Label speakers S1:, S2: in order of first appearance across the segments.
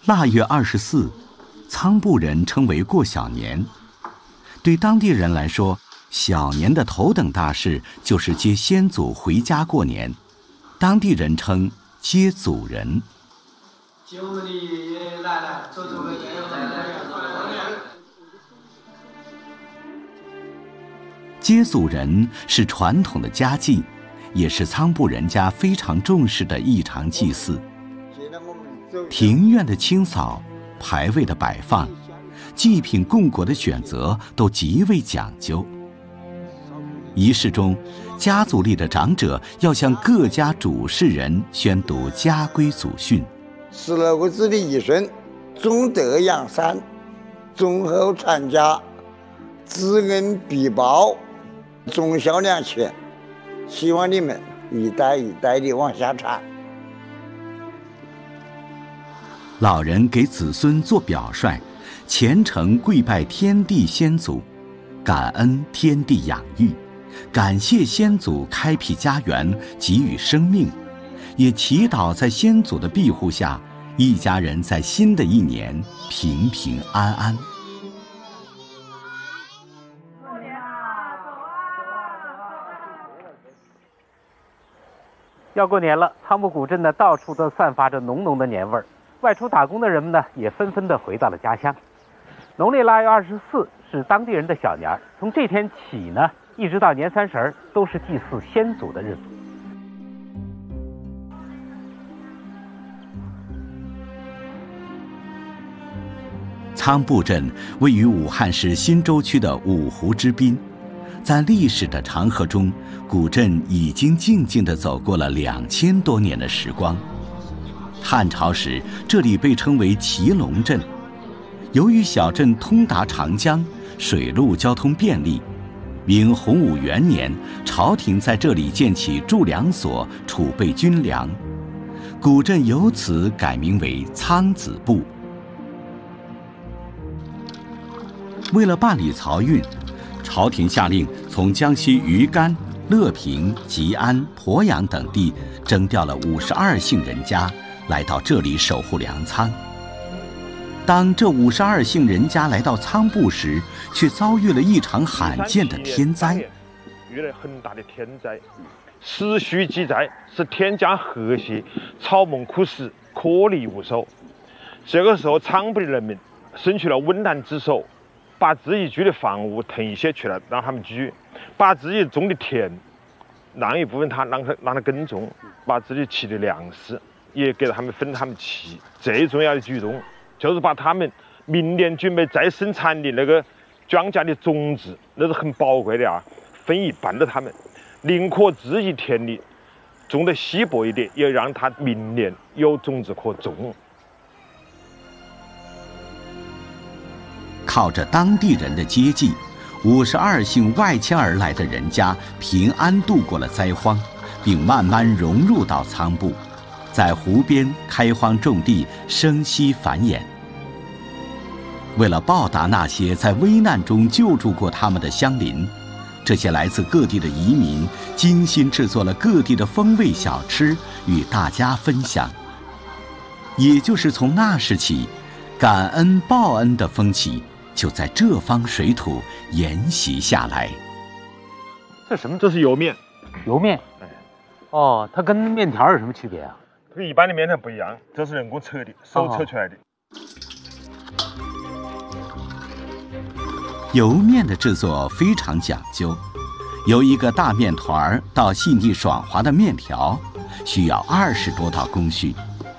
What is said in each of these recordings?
S1: 腊月24，仓部人称为过小年。对当地人来说，小年的头等大事就是接先祖回家过年，当地人称接祖人。
S2: 接我们的爷爷奶奶，祖祖辈辈。
S1: 接祖人是传统的家祭，也是仓部人家非常重视的一场祭祀。庭院的清扫、牌位的摆放、祭品供果的选择都极为讲究。仪式中，家族里的长者要向各家主事人宣读家规祖训。
S3: 16个字的一生，种德养善，忠厚传家，知恩必报，忠孝两全。希望你们一代一代的往下传。
S1: 老人给子孙做表率，虔诚跪拜天地先祖，感恩天地养育，感谢先祖开辟家园，给予生命，也祈祷在先祖的庇护下，一家人在新的一年平平安安。
S4: 要过年了，仓部古镇呢，到处都散发着浓浓的年味儿。外出打工的人们呢，也纷纷地回到了家乡。农历腊月24是当地人的小年儿，从这天起呢，一直到年30都是祭祀先祖的日子。
S1: 仓部镇位于武汉市新洲区的五湖之滨，在历史的长河中，古镇已经静静地走过了2000多年的时光。汉朝时，这里被称为祁隆镇。由于小镇通达长江，水陆交通便利，明洪武元年，朝廷在这里建起驻粮所，储备军粮，古镇由此改名为仓子部。为了办理漕运，朝廷下令从江西余干、乐平、吉安、鄱阳等地征调了52姓人家来到这里守护粮仓。当这52姓人家来到仓部时，却遭遇了一场罕见的天灾。
S5: 遇了很大的天灾，史书记载是天降和谐，草木枯死，颗粒无收。这个时候，仓部的人民伸出了温暖之手，把自己居的房屋腾卸出来让他们居，把自己种的田让一部分让他耕种，把自己吃的粮食也给他们分他们吃。最重要的举动就是把他们明年准备再生产的那个庄稼的种子，那是很宝贵的啊，分一半给他们，宁可自己田里种得稀薄一点，也让他明年有种子可种。
S1: 靠着当地人的接济，52姓外迁而来的人家平安度过了灾荒，并慢慢融入到仓部，在湖边开荒种地，生息繁衍。为了报答那些在危难中救助过他们的乡邻，这些来自各地的移民精心制作了各地的风味小吃与大家分享。也就是从那时起，感恩报恩的风气就在这方水土沿袭下来。
S4: 这什么？
S5: 这是油面。
S4: 油面。哦，它跟面条有什么区别啊？
S5: 它跟一般的面条不一样，这是人工测的，手测出来的。
S1: 油面的制作非常讲究，由一个大面团到细腻爽滑的面条，需要20多道工序。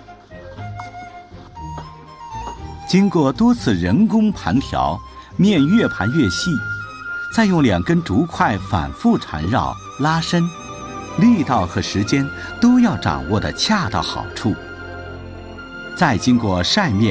S1: 经过多次人工盘调，面越盘越细，再用2根竹筷反复缠绕拉伸，力道和时间都要掌握得恰到好处。再经过晒面